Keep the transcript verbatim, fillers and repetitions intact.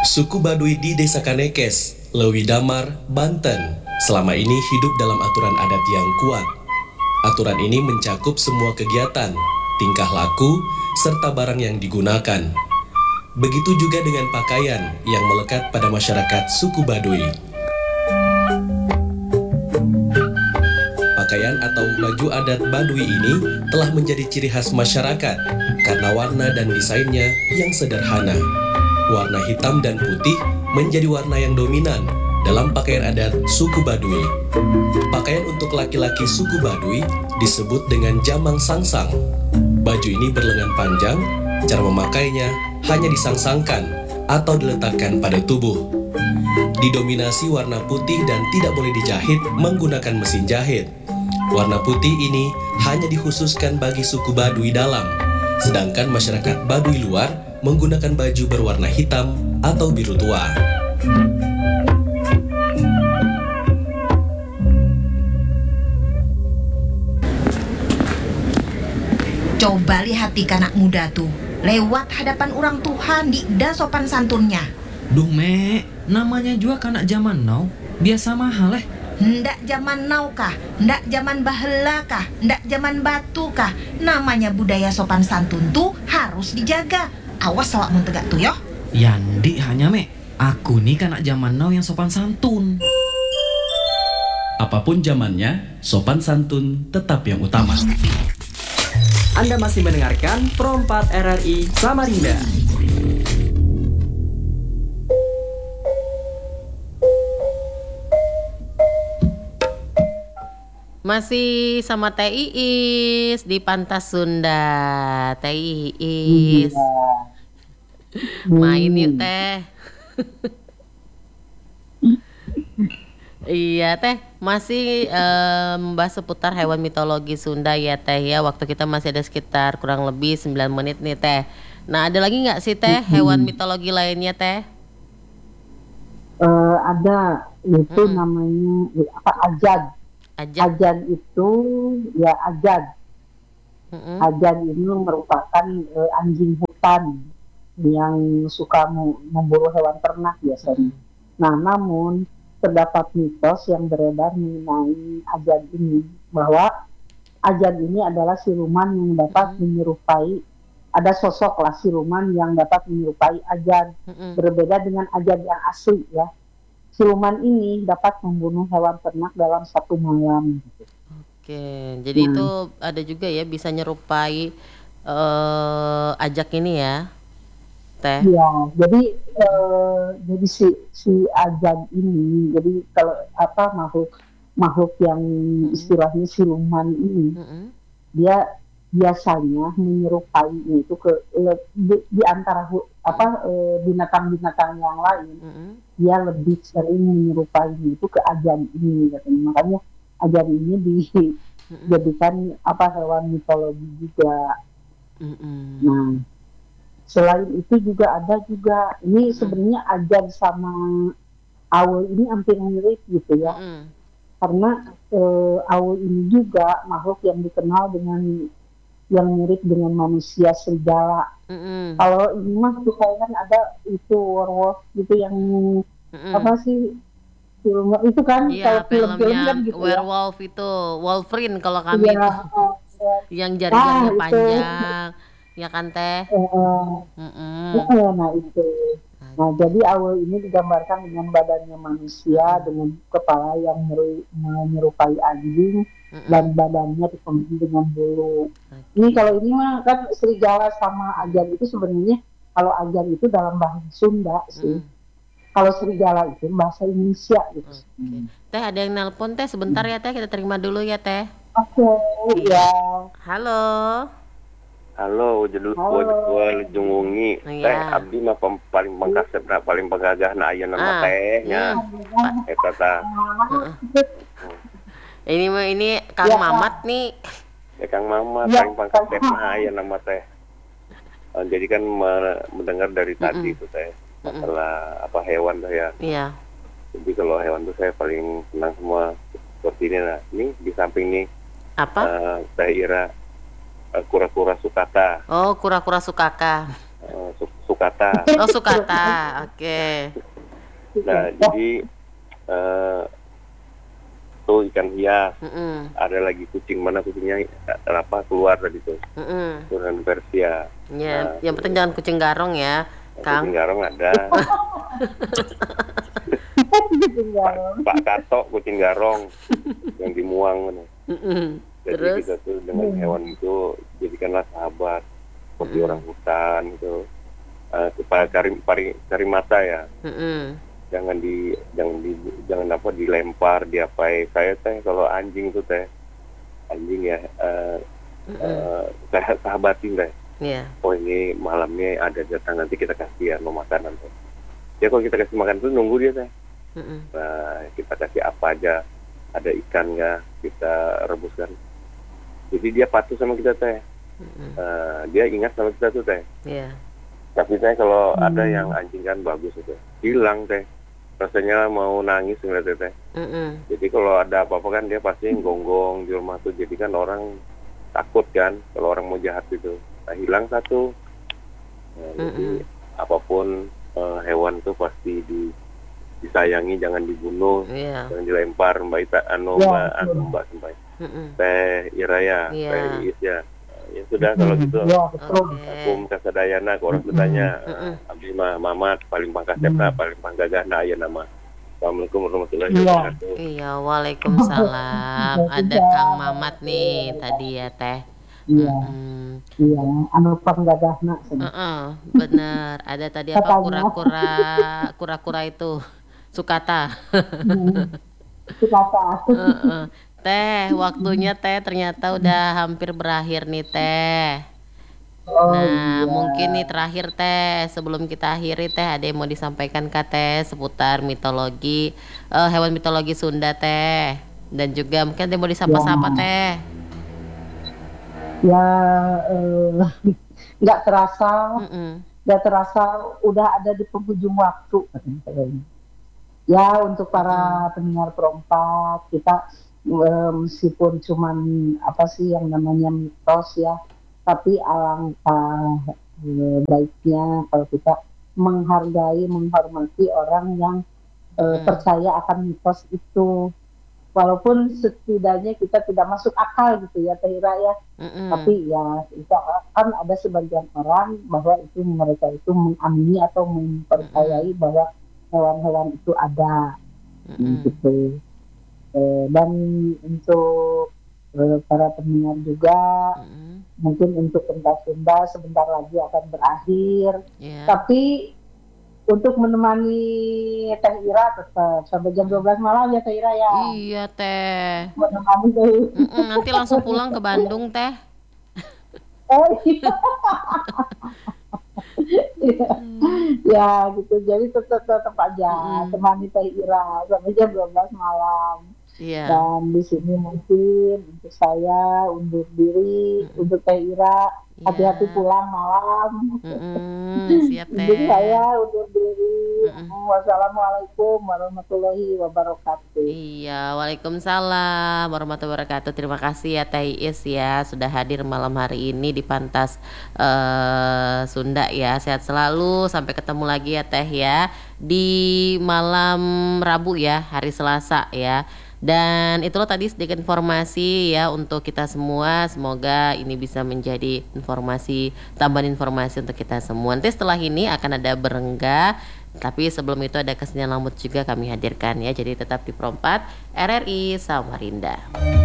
Suku Baduy di Desa Kanekes, Lewi Damar, Banten, selama ini hidup dalam aturan adat yang kuat. Aturan ini mencakup semua kegiatan, tingkah laku, serta barang yang digunakan. Begitu juga dengan pakaian yang melekat pada masyarakat suku Baduy. Pakaian atau baju adat Baduy ini telah menjadi ciri khas masyarakat karena warna dan desainnya yang sederhana. Warna hitam dan putih menjadi warna yang dominan dalam pakaian adat suku Baduy. Pakaian untuk laki-laki suku Baduy disebut dengan jamang sangsang. Baju ini berlengan panjang, cara memakainya hanya disangsangkan atau diletakkan pada tubuh. Didominasi warna putih dan tidak boleh dijahit menggunakan mesin jahit. Warna putih ini hanya dikhususkan bagi suku Baduy dalam, sedangkan masyarakat Baduy luar menggunakan baju berwarna hitam atau biru tua. Coba lihat di anak muda tuh, lewat hadapan orang Tuhan di da sopan santunnya. Duh me, namanya juga kanak zaman now, biasa mahal eh. Ndak zaman now kah, ndak zaman bahela kah, ndak zaman batu kah. Namanya budaya sopan santun tuh harus dijaga. Awas awak mun tegak tuh yo. Yandi hanya me, aku nih kanak zaman now yang sopan santun. Apapun zamannya, sopan santun tetap yang utama. Anda masih mendengarkan Pro empat R R I Samarinda. Masih sama Teh Iis di Pantas Sunda. Teh Iis main yuk Teh. Iya Teh, masih eh, membahas seputar hewan mitologi Sunda ya Teh ya. Waktu kita masih ada sekitar kurang lebih sembilan menit nih Teh. Nah ada lagi gak sih Teh hewan mitologi lainnya Teh? Uh, ada itu Mm-mm. namanya apa ajad. Ajak. Ajad itu ya ajad. Mm-mm. Ajad ini merupakan uh, anjing hutan yang suka mu- memburu hewan ternak biasanya. Nah, namun terdapat mitos yang beredar mengenai ajad ini bahwa ajad ini adalah siluman yang dapat Mm-mm. menyerupai, ada sosok lah siluman yang dapat menyerupai ajad, Mm-mm. berbeda dengan ajad yang asli ya. Siluman ini dapat membunuh hewan ternak dalam satu malam. Oke, jadi Nah. itu ada juga ya bisa nyerupai eh ajak ini ya Teh. Ya, jadi eh, jadi si si ajad ini, jadi kalau apa makhluk makhluk yang istilahnya siluman ini, Mm-mm. dia biasanya menyerupai itu ke le- di, di antara hu- apa eh, binatang-binatang yang lain, Mm-mm. dia lebih sering menyerupai itu ke ajad ini katanya. Makanya ajad ini dijadikan apa hewan mitologi juga. Mm-mm. Nah, selain itu juga ada juga ini sebenarnya ajad sama awu ini hampir mirip gitu ya, Mm-mm. karena eh, awu ini juga makhluk yang dikenal dengan yang mirip dengan manusia serigala. Mm-mm. Kalau ini mah tuh kayak kan ada itu werewolf gitu yang Mm-mm. apa sih film itu kan, Iya, kalau film-film filmnya kan gitu ya. werewolf itu Wolverine kalau kami Iya, itu eh, eh, yang jari-jarinya Ah, itu. panjang, ya kan Teh? eh, eh, Mm-mm. eh, nah itu. Nah, jadi awal ini digambarkan dengan badannya manusia dengan kepala yang meru- menyerupai anjing Mm-mm. dan badannya dipenuhi dengan bulu. Oke. Ini kalau ini mah kan serigala sama ajad itu sebenarnya, kalau ajad itu dalam bahasa Sunda sih. Mm-mm. Kalau serigala itu bahasa Indonesia gitu. Oke. Teh ada yang nelpon Teh, sebentar ya Teh, kita terima dulu ya Teh. Oke, ya. Halo. Halo, judul Halo. gua junggungi. Iya. Teh abdi mah pem- paling pengkasep na paling pengagah na aya nama Ah, teh nya. Eta tah. Ini mah ini Kang Ya, Mamat nih. Ya Kang Mama Ya, paling pengkasep Kang. na aya nama teh. Eh, jadi kan me- mendengar dari tadi itu teh masalah apa hewan tuh ya. Iya. Jadi kalau hewan tuh saya paling senang semua seperti ini lah. Ini di samping nih Apa? eh, Teh Ira eh, kura-kura sukata. Oh, kura-kura sukaka. Eh, su- sukata. Oh sukata, oke. Nah, jadi eh, tuh ikan hias. Mm-mm. Ada lagi kucing, mana kucingnya eh, apa keluar tadi tuh. Mm-mm. Turunan Persia. Ya, Nah, yang penting jangan kucing garong ya, Kang. kucing garong ada. Pak, Pak Kato kucing garong yang dimuang. Mm-mm. Jadi Terus? kita tuh dengan hewan itu jadikanlah sahabat seperti Mm. orang hutan gitu. Uh, supaya karim pari karimata ya. Mm-mm. Jangan di jangan di jangan apa dilempar, diapai. Saya teh kalau anjing itu teh anjing ya uh, uh, saya sahabatin teh. Iya. Oh ini malamnya ada datang, nanti kita kasih ya mau makanan teh. Ya kalau kita kasih makan tuh nunggu dia teh. Mm-mm. Nah, kita kasih apa aja, ada ikan nggak, kita rebuskan. Jadi dia patuh sama kita teh. Mm-mm. Uh, dia ingat sama kita tuh teh. Iya. Tapi teh kalau ada yang anjing kan bagus itu, hilang teh. Rasanya mau nangis ngeliatnya teh. Mm-mm. Jadi kalau ada apa-apa kan dia pasti gonggong di rumah tuh. Jadi kan orang takut kan kalau orang mau jahat gitu. Nah, hilang satu. Nah, jadi apapun uh, hewan tuh pasti di disayangi, jangan dibunuh, Iya. jangan dilempar. Mbak Ita, anu Ya, Mbak, anu betul. Mbak Sampai, Mm-mm. Teh Iraya, Iya. Teh Iis ya. Ya sudah kalau gitu. Ya, betul. Oke. Akum kasadayana ke orang bertanya. Mm-mm. Abdi mah Mamat paling pangkasepna, paling panggagahna aya nama. Assalamualaikum warahmatullahi Iya. wabarakatuh. Iya, waalaikumsalam. Ada Kang Mamat nih tadi ya teh. Iya, Mm. iya. Anu panggagahna. Heeh, bener. Ada tadi apa Katanya. kura-kura, kura-kura itu sukata. Sukata. Heeh. Teh, waktunya teh ternyata udah hampir berakhir nih teh. Oh, Nah, iya. mungkin nih terakhir teh, sebelum kita akhiri teh, ada yang mau disampaikan ke teh seputar mitologi, eh, hewan mitologi Sunda teh, dan juga mungkin ada yang mau disapa-sapa Ya. teh. Ya, eh, nggak terasa, Mm-mm. nggak terasa udah ada di penghujung waktu. Ya, untuk para pendengar perompak, kita eh, meskipun cuman apa sih yang namanya mitos ya, tapi alangkah eh, baiknya kalau kita menghargai, menghormati orang yang eh, Mm. percaya akan mitos itu. Walaupun setidaknya kita tidak masuk akal gitu ya, Teh Ira ya. Mm-mm. Tapi ya itu kan ada sebagian orang bahwa itu mereka itu mengamini atau mempercayai bahwa hewan-hewan itu ada. Mm-mm. Gitu. Eh, dan untuk eh, para pendengar juga, Mm-mm. mungkin untuk pentas Sunda sebentar lagi akan berakhir. Ya. Tapi untuk menemani Teh Ira tetap sampai jam dua belas malam ya Teh Ira ya. Iya teh. Menemani Teh. Mm-mm, nanti langsung pulang ke Bandung teh. Oh iya. Ya gitu, jadi tetap tetap aja Mm-mm. temani Teh Ira sampai jam dua belas malam. Iya. Dan di sini mungkin untuk saya undur diri, untuk Teh Ira hati-hati Iya. pulang malam. Mm-mm, siap Untuk teh. saya undur diri. Mm-mm. Wassalamualaikum warahmatullahi wabarakatuh. Iya, waalaikumsalam warahmatullahi wabarakatuh. Terima kasih ya Teh Iis ya sudah hadir malam hari ini di Pantas eh, Sunda ya. Sehat selalu, sampai ketemu lagi ya Teh ya di malam Rabu ya, hari Selasa ya. Dan itulah tadi sedikit informasi ya untuk kita semua. Semoga ini bisa menjadi informasi, tambahan informasi untuk kita semua. Nanti setelah ini akan ada berengga, tapi sebelum itu ada kesenian lamut juga kami hadirkan ya. Jadi tetap di Perompat R R I Samarinda.